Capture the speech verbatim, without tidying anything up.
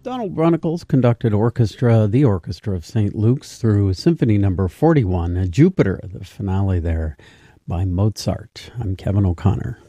Donald Runnels conducted orchestra, the Orchestra of Saint Luke's, through Symphony Number forty-one, Jupiter, the finale there by Mozart. I'm Kevin O'Connor.